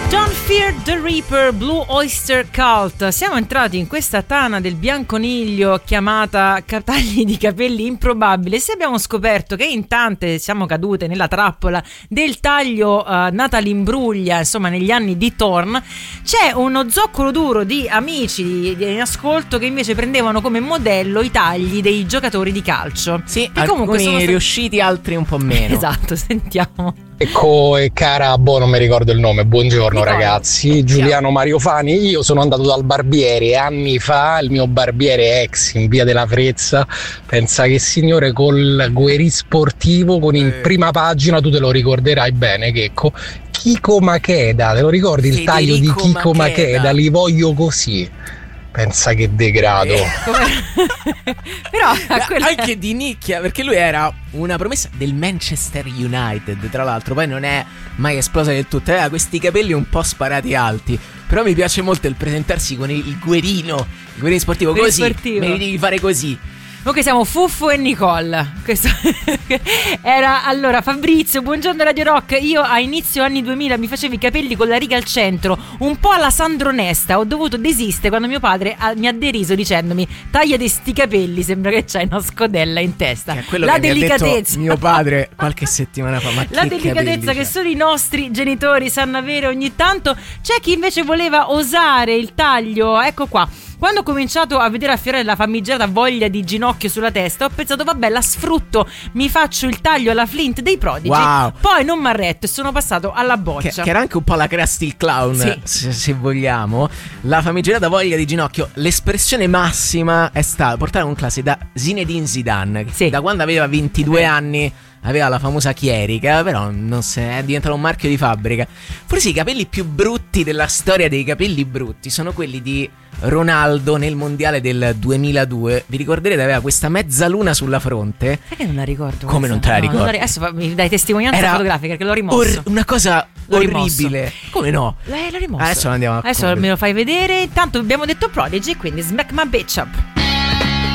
Don't Fear the Reaper, Blue Oyster Cult. Siamo entrati in questa tana del bianconiglio chiamata tagli di capelli improbabile. Se abbiamo scoperto che in tante siamo cadute nella trappola del taglio Natalie Imbruglia, insomma negli anni di Thorn, c'è uno zoccolo duro di amici in ascolto che invece prendevano come modello i tagli dei giocatori di calcio. Sì, alcuni sono riusciti, altri un po' meno. Esatto, sentiamo. Ecco, e cara, non mi ricordo il nome, buongiorno ragazzi, Giuliano Mario Fani. Io sono andato dal barbiere anni fa, il mio barbiere ex in via della Frezza, pensa che signore, col Guerì Sportivo con in prima pagina, tu te lo ricorderai bene, Checco, Chico Macheda, te lo ricordi il taglio di Chico Macheda? Li voglio così. Pensa che degrado. Però anche di nicchia, perché lui era una promessa del Manchester United, tra l'altro. Poi non è mai esplosa del tutto, aveva questi capelli un po' sparati alti. Però mi piace molto il presentarsi con il guerino sportivo, così sportivo. Mi devi fare così. Ok, siamo Fuffo e Nicole. Questo era allora Fabrizio. Buongiorno Radio Rock. Io a inizio anni 2000 mi facevo i capelli con la riga al centro, un po' alla Sandro Nesta. Ho dovuto desistere quando mio padre mi ha deriso dicendomi: tagliati sti capelli, sembra che c'hai una scodella in testa. Che è quello la che delicatezza mi ha detto mio padre qualche settimana fa. Ma la delicatezza che solo i nostri genitori sanno avere ogni tanto. C'è chi invece voleva osare il taglio. Ecco qua. Quando ho cominciato a vedere affiorare la famigerata voglia di ginocchio sulla testa, ho pensato vabbè, la sfrutto, mi faccio il taglio alla Flint dei Prodigy. Wow. Poi non mi arretto e sono passato alla boccia. Che era anche un po' la Krusty il Clown, sì. se vogliamo. La famigerata voglia di ginocchio. L'espressione massima è stata portata con classe da Zinedine Zidane, che da quando aveva 22 anni aveva la famosa chierica, però non è diventato un marchio di fabbrica. Forse i capelli più brutti della storia dei capelli brutti sono quelli di Ronaldo nel mondiale del 2002. Vi ricorderete, aveva questa mezzaluna sulla fronte. Sai che non la ricordo? Come non te la ricordi? Adesso mi dai testimonianza fotografica perché l'ho rimosso. Una cosa orribile. Come no? L'ho rimosso. Adesso andiamo Adesso me lo fai vedere. Intanto abbiamo detto Prodigy, quindi Smack My Bitch Up.